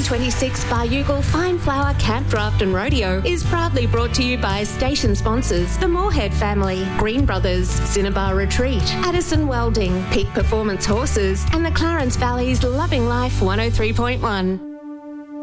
2026 Baryougal Fine Flower Camp Draft and Rodeo is proudly brought to you by station sponsors the Moorhead family, Green Brothers, Cinnabar Retreat, Addison Welding, Peak Performance Horses and the Clarence Valley's Loving Life 103.1.